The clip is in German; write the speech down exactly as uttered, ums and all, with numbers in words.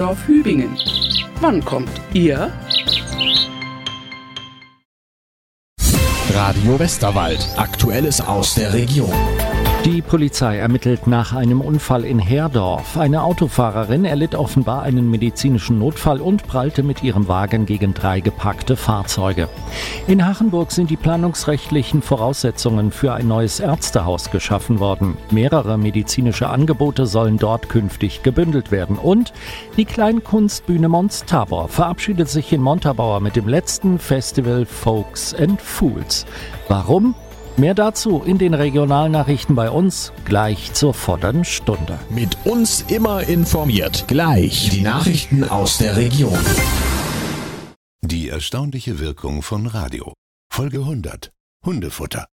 Düsseldorf-Hübingen. Wann kommt ihr? Radio Westerwald. Aktuelles aus der Region. Die Polizei ermittelt nach einem Unfall in Herdorf. Eine Autofahrerin erlitt offenbar einen medizinischen Notfall und prallte mit ihrem Wagen gegen drei geparkte Fahrzeuge. In Hachenburg sind die planungsrechtlichen Voraussetzungen für ein neues Ärztehaus geschaffen worden. Mehrere medizinische Angebote sollen dort künftig gebündelt werden. Und die Kleinkunstbühne Mons Tabor verabschiedet sich in Montabaur mit dem letzten Festival Folks and Fools. Warum? Mehr dazu in den Regionalnachrichten bei uns, gleich zur vollen Stunde. Mit uns immer informiert. Gleich die Nachrichten aus der Region. Die erstaunliche Wirkung von Radio. Folge hundert. Hundefutter.